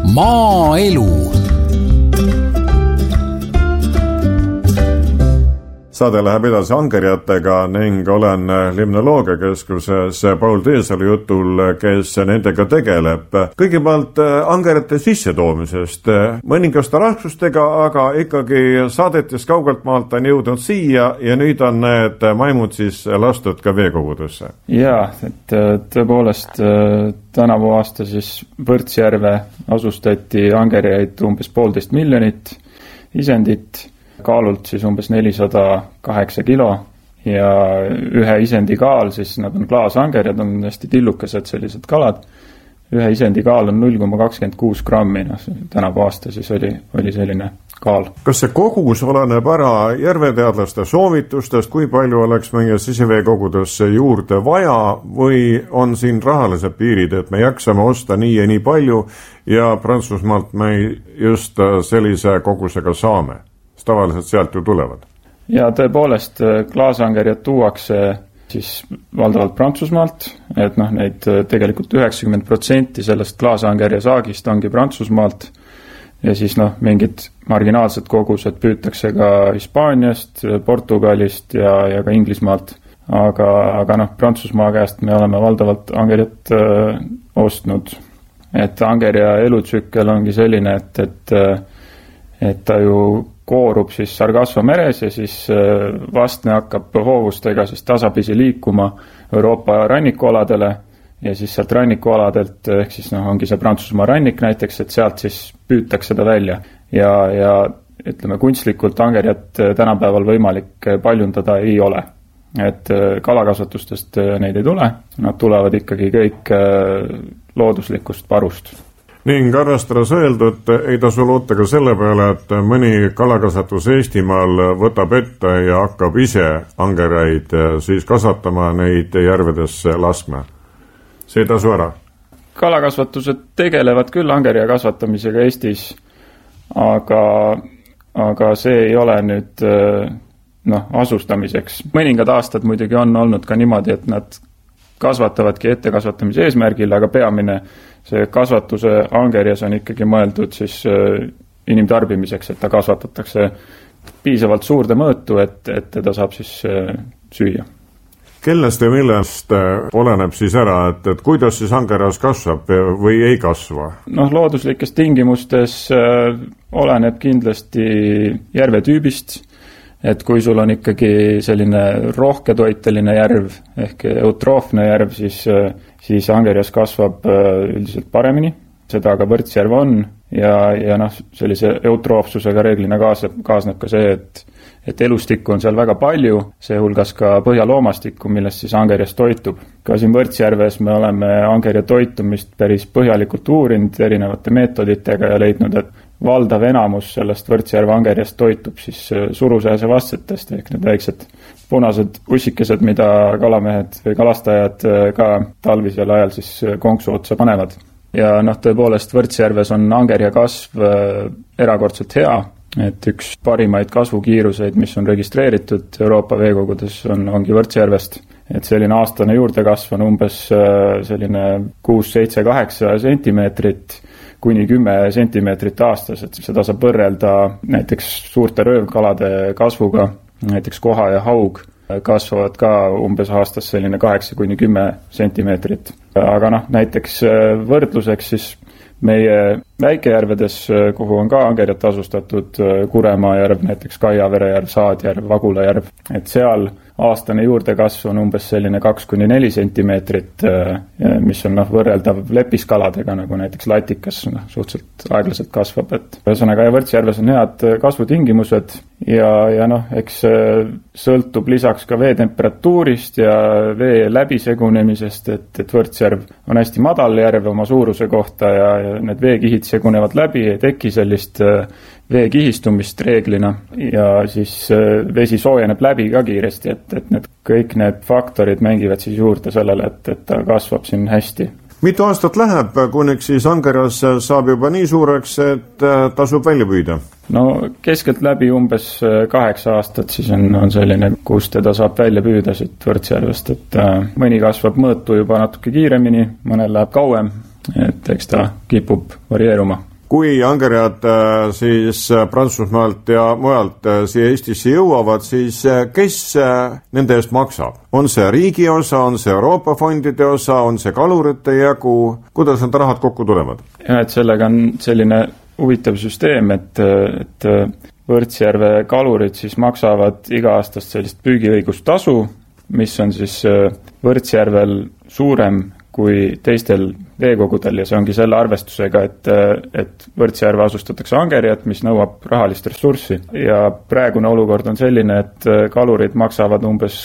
Maaelu. Saade läheb edasi angerjatega ning olen Limnoloogiakeskuses Paul Teesalu jutul, kes nendega tegeleb. Kõigepealt angerjate sissetoomisest. Mõningaste raskustega, aga ikkagi saadetes kaugelt maalt on jõudnud siia ja nüüd on need maimud siis lastud ka veekogudesse. Jaa, et tõepoolest tänavu aasta siis Võrtsjärve asustati angerjaid umbes 1,5 miljonit isendit, kaalult siis umbes 408 kilo ja ühe isendi kaal, siis nad on klaasangerjad, on hästi tillukesed sellised kalad. Ühe isendi kaal on 0,26 grammi, tänavu aasta siis oli selline kaal. Kas see kogus oleneb ära järveteadlaste soovitustest, kui palju oleks meie siseveekogudesse juurde vaja või on siin rahalised piirid, et me jaksame osta nii ja nii palju ja Prantsusmaalt me just sellise kogusega saame? Tavaliselt sealt ju tulevad. Ja tõepoolest klaasangerjad tuuakse siis valdavalt Prantsusmaalt, et neid tegelikult 90% sellest klaasangerja saagist ongi Prantsusmaalt ja siis mingid marginaalsed kogused püütakse ka Hispaaniast, Portugalist ja ka Inglismaalt, aga Prantsusmaa käest me oleme valdavalt angerjat ostnud. Et angerja elutsükkel ongi selline, et ta ju koorub siis Sargasso meres ja siis vastne hakkab hoovustega siis tasapisi liikuma Euroopa rannikualadele ja siis sealt rannikualadelt, ehk siis ongi see Prantsusmaa rannik näiteks, et sealt siis püütakse ta välja ja ütleme kunstlikult angerjat tänapäeval võimalik paljundada ei ole. Et kalakasvatustest neid ei tule, nad tulevad ikkagi kõik looduslikust varust. Ning arvestades öeldud, ei tasu loota ka selle peale, et mõni kalakasvatus Eestimaal võtab ette ja hakkab ise angerjaid siis kasvatama, neid järvedesse laskma. See ei tasu ära? Kalakasvatused tegelevad küll angerja kasvatamisega Eestis, aga see ei ole nüüd asustamiseks. Mõningad aastad muidugi on olnud ka niimoodi, et nad kasvatavadki ettekasvatamise eesmärgil, aga peamine see kasvatuse angerjas on ikkagi mõeldud siis inimtarbimiseks, et ta kasvatatakse piisavalt suurde mõõtu, et teda saab siis süüa. Kellest ja millest oleneb siis ära, et kuidas siis angerjas kasvab või ei kasva? Looduslikes tingimustes oleneb kindlasti järvetüübist, et kui sul on ikkagi selline rohketoiteline järv ehk eutroofne järv, siis angerjas kasvab üldiselt paremini. Seda ka Võrtsjärv on ja sellise eutroofsusega reeglina kaasneb ka see, et elustikku on seal väga palju, seehulgas ka põhjaloomastikku, millest siis angerjas toitub. Ka siin Võrtsjärves me oleme angerja toitumist päris põhjalikult uurinud erinevate meetoditega ja leidnud, et valdav enamus sellest Võrtsjärve angerjast toitub siis surusääse vastsetest ehk need väiksed punased ussikesed, mida kalamehed või kalastajad ka talvisel ajal siis konksu otsa panevad. Ja tõepoolest Võrtsjärves on angerja kasv erakordselt hea, et üks parimaid kasvukiiruseid, mis on registreeritud Euroopa veekogudes, ongi Võrtsjärvest. Et selline aastane juurdekasv on umbes selline 6, 7, 8 sentimeetrit kuni 10 sentimeetrit aastas, et seda saab võrrelda näiteks suurte röövkalade kasvuga, näiteks koha ja haug kasvavad ka umbes aastas selline 8 kuni 10 sentimeetrit. Aga näiteks võrdluseks siis meie väikejärvedes, kuhu on ka angerjat asustatud, Kuremaa järv, näiteks Kaiavere järv, Saadjärv, Vagula järv, et seal aastane juurdekasv on umbes selline 2 kuni 4 sentimeetrit, mis on võrreldav lepiskaladega, nagu näiteks latikas suhteliselt aeglaselt kasvab. Et ühesõnaga Võrtsjärves on head kasvutingimused ja eks sõltub lisaks ka vee temperatuurist ja vee läbisegunemisest, et Võrtsjärv on hästi madal järv oma suuruse kohta ja need veekihid segunevad läbi, ei teki sellist vee kihistumist reeglina ja siis vesi soojeneb läbi ka kiiresti, et kõik need faktorid mängivad siis juurde sellele, et ta kasvab siin hästi. Mitu aastat läheb, kuniks siis angerjas saab juba nii suureks, et tasub välja püüda? Keskelt läbi umbes 8 aastat siis on selline, kus teda saab välja püüda siit Võrtsjärvest, et mõni kasvab mõõtu juba natuke kiiremini, mõnel läheb kauem, et eks ta kipub varieeruma. kui angerjad siis Prantsusmaalt ja mujalt siia Eestisse jõuavad, siis kes nende eest maksab? On see riigi osa, on see Euroopa fondide osa, on see kalurite jagu, kuidas need rahad kokku tulevad? Ja, et sellega on selline huvitav süsteem, et Võrtsjärve kalurid siis maksavad iga-aastast sellist püügiõigustasu, mis on siis Võrtsjärvel suurem kui teistel veekogudel ja see ongi selle arvestusega, et Võrtsjärve asustatakse angerjat, mis nõuab rahalist ressurssi. Ja praegune olukord on selline, et kalurid maksavad umbes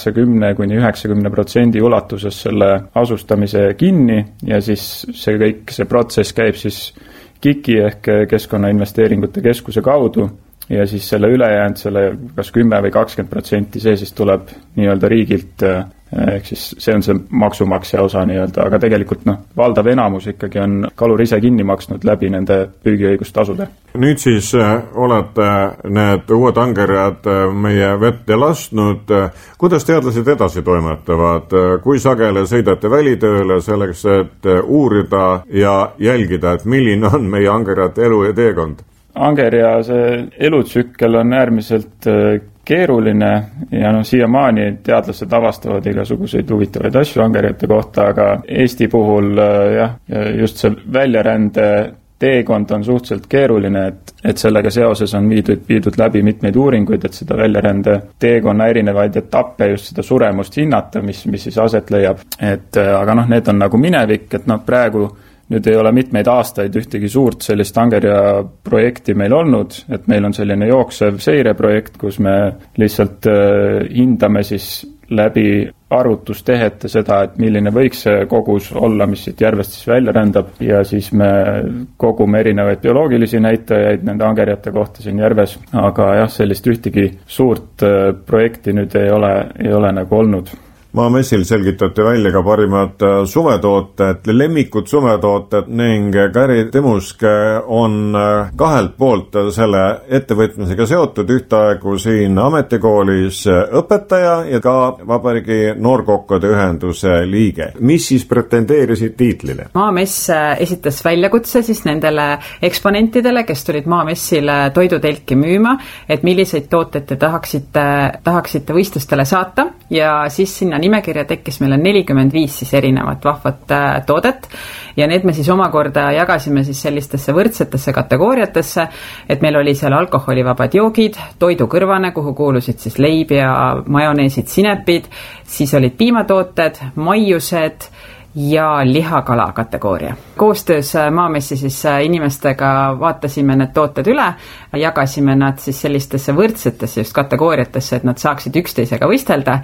80–90% ulatuses selle asustamise kinni ja siis see protsess käib siis KIK-i ehk Keskkonnainvesteeringute Keskuse kaudu ja siis selle ülejäänud, selle kas 10 või 20% see siis tuleb nii-öelda riigilt, ehk siis see on see maksumaksja osa nii-öelda, aga tegelikult valdav enamus ikkagi on kalur ise kinni maksnud läbi nende püügiõigustasude. Nüüd siis olete need uued angerjad meie vette lasknud. Kuidas teadlased edasi toimetavad? Kui sageli sõidate välitööle selleks, et uurida ja jälgida, et milline on meie angerjate elu ja teekond? Angerja see elutsükkel on äärmiselt keeruline ja siiamaani teadlased avastavad igasuguseid huvitavaid asju angerjate kohta, aga Eesti puhul just see väljarände teekond on suhteliselt keeruline, et sellega seoses on viidud läbi mitmeid uuringuid, et seda väljarände teekonna erinevaid etappe, just seda suremust hinnata, mis siis aset leiab. Aga need on nagu minevik, et praegu nüüd ei ole mitmeid aastaid ühtegi suurt sellist angerja projekti meil olnud, et meil on selline jooksev seireprojekt, kus me lihtsalt hindame siis läbi arvutustehete seda, et milline võiks see kogus olla, mis siit järvest siis välja rändab ja siis me kogume erinevaid bioloogilisi näitajaid nende angerjate kohta siin järves, aga sellist ühtegi suurt projekti nüüd ei ole nagu olnud. Maamessil selgitati välja ka parimad suvetooted, lemmikud suvetooted ning Käri Timusk on kahelt poolt selle ettevõtmisega seotud, ühtaegu siin ametikoolis õpetaja ja ka Vabariigi Noorkokkade Ühenduse liige. Mis siis pretendeerisid tiitlile? Maamess esitas väljakutse siis nendele eksponentidele, kes tulid Maamessile toidutelki müüma, et milliseid tooteid te tahaksite võistlustele saata ja siis sinna nimekirja tekkis meil on 45 siis erinevat vahvat toodet ja need me siis omakorda jagasime siis sellistesse võrdsetesse kategooriatesse, et meil oli seal alkoholivabad joogid, toidukõrvane, kuhu kuulusid siis leib ja majoneesid, sinepid, siis olid piimatooted, maiused ja lihakala kategooria. Koostöös Maamessi siis inimestega vaatasime need tooted üle, jagasime nad siis sellistesse võrdsetesse just kategooriatesse, et nad saaksid üksteisega võistelda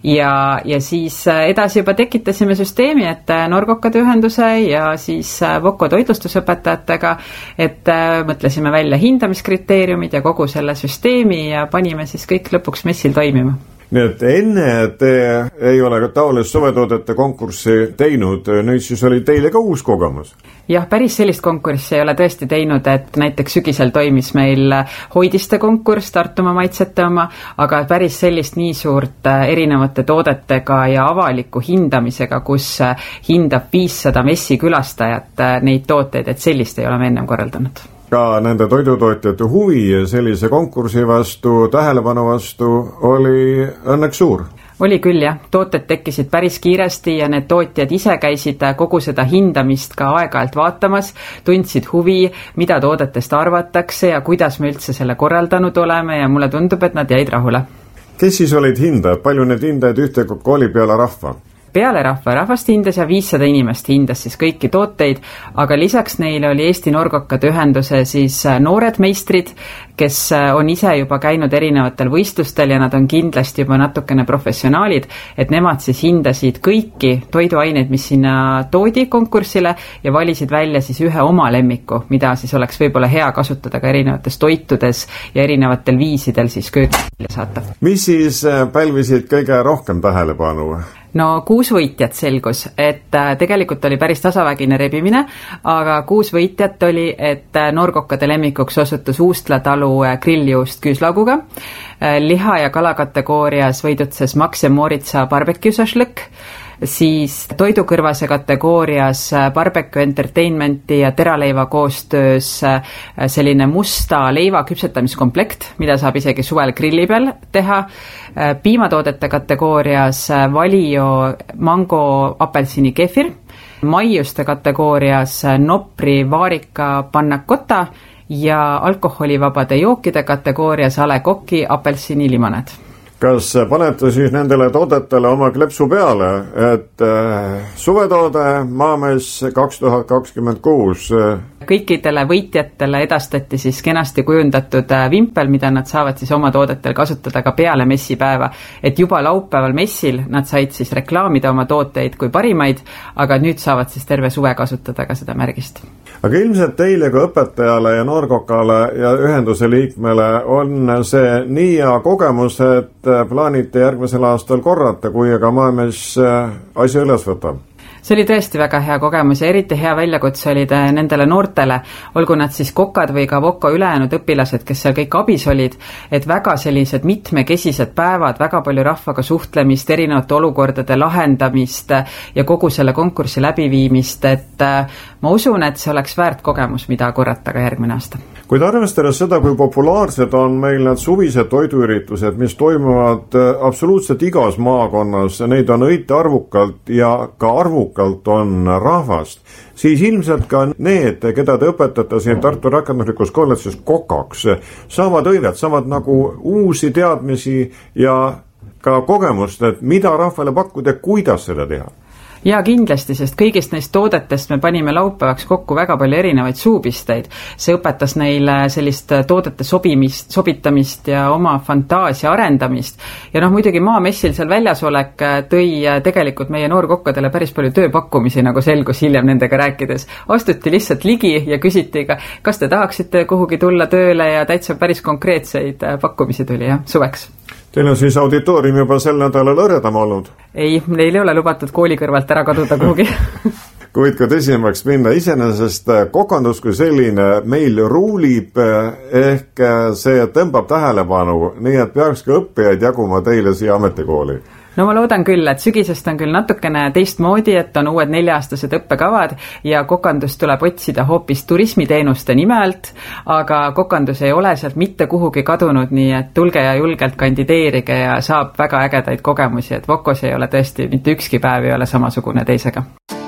ja siis edasi juba tekitasime süsteemi, et Noorkokkade Ühenduse ja siis Voko toitlustusõpetajatega, et mõtlesime välja hindamiskriteeriumid ja kogu selle süsteemi ja panime siis kõik lõpuks messil toimima. Nii et enne te ei ole ka taolist suvetoodete konkurssi teinud, nüüd siis oli teile ka uus kogemus? Jah, päris sellist konkurssi ei ole tõesti teinud, et näiteks sügisel toimis meil hoidiste konkurss, Tartumaa maitsete oma, aga päris sellist nii suurt erinevate toodetega ja avaliku hindamisega, kus hindab 500 messi külastajat neid tooteid, et sellist ei ole me ennem korraldanud. Ka nende toidutootjate huvi sellise konkursi vastu, tähelepanu vastu oli õnneks suur. Oli küll jah, tooted tekkisid päris kiiresti ja need tootjad ise käisid kogu seda hindamist ka aeg-ajalt vaatamas, tundsid huvi, mida toodetest arvatakse ja kuidas me üldse selle korraldanud oleme ja mulle tundub, et nad jäid rahule. Kes siis olid hindajad? Palju need hindajad ühtekokku oli peale rahva? Peale rahvast hindas ja 500 inimest hindas siis kõiki tooteid, aga lisaks neile oli Eesti Noorkokkade Ühenduse siis noored meistrid, kes on ise juba käinud erinevatel võistlustel ja nad on kindlasti juba natukene professionaalid, et nemad siis hindasid kõiki toiduaineid, mis sinna toodi konkursile ja valisid välja siis ühe oma lemmiku, mida siis oleks võib-olla hea kasutada ka erinevates toitudes ja erinevatel viisidel siis köögile saata. Mis siis pälvisid kõige rohkem tähelepanu? No 6 võitjat selgus, et tegelikult oli päris tasavägine rebimine, aga 6 võitjat oli, et Noorkokkade lemmikuks osutus Uustla talu grilljuust küüslauguga, liha- ja kalakategoorias võidutses Max ja Moritsa barbecue šašlõkk, siis toidukõrvase kategoorias Barbecue Entertainmenti ja Teraleiva koostöös selline musta leiva küpsetamiskomplekt, mida saab isegi suvel grilli peal teha, piimatoodete kategoorias Valio mango apelsini kefir, maiuste kategoorias Nopri vaarika panna cotta ja alkoholivabade jookide kategoorias A. Le Coq'i apelsini limonad. Kas panete siis nendele toodetele oma klepsu peale, et suvetoode Maamess 2026? Kõikidele võitjatele edastati siis kenasti kujundatud vimpel, mida nad saavad siis oma toodetel kasutada ka peale messipäeva. Et juba laupäeval messil nad said siis reklaamida oma tooteid kui parimaid, aga nüüd saavad siis terve suve kasutada ka seda märgist. Aga ilmselt teile kui õpetajale ja noorkokale ja ühenduse liikmele on see nii hea kogemus, et plaanite järgmisel aastal korrata, kui aga Maamess asja üles võtab? See oli tõesti väga hea kogemus ja eriti hea väljakutse olid nendele noortele, olgu nad siis kokad või ka Voko ülejäänud õpilased, kes seal kõik abis olid, et väga sellised mitmekesised päevad, väga palju rahvaga suhtlemist, erinevate olukordade lahendamist ja kogu selle konkursi läbiviimist, et ma usun, et see oleks väärt kogemus, mida korrata ka järgmine aasta. Kuid arvestades seda, kui populaarsed on meil need suvised toiduüritused, mis toimuvad absoluutselt igas maakonnas, neid on õite arvukalt ja ka arvukalt on rahvast, siis ilmselt ka need, keda te õpetate siin Tartu rakenduslikus kolledžis kokaks, saavad õivet, saavad nagu uusi teadmisi ja ka kogemust, et mida rahvale pakkuda ja kuidas seda teha. Ja kindlasti, sest kõigist neist toodetest me panime laupäevaks kokku väga palju erinevaid suupisteid. See õpetas neile sellist toodete sobitamist ja oma fantaasia arendamist. Ja muidugi Maamessil seal väljasolek tõi tegelikult meie noorkokkadele päris palju tööpakkumisi, nagu selgus hiljem nendega rääkides. Astuti lihtsalt ligi ja küsiti ka, kas te tahaksite kuhugi tulla tööle ja täitsa päris konkreetseid pakkumisi tuli suveks. Teil on siis auditoorium juba sel nädalal õredam olnud? Ei, neil ei ole lubatud kooli kõrvalt ära kaduda kuhugi. Kuid ka tõsimaks minna, iseenesest kokandus kui selline meil ruulib ehk see tõmbab tähelepanu, nii et peaks ka õppijaid jaguma teile siia ametikooli. No ma loodan küll, et sügisest on küll natukene teistmoodi, et on uued 4-aastased õppekavad ja kokandus tuleb otsida hoopis turismiteenuste nime alt, aga kokandus ei ole sealt mitte kuhugi kadunud, nii et tulge ja julgelt kandideerige ja saab väga ägedaid kogemusi, et Vokos ei ole tõesti mitte ükski päev ei ole samasugune teisega.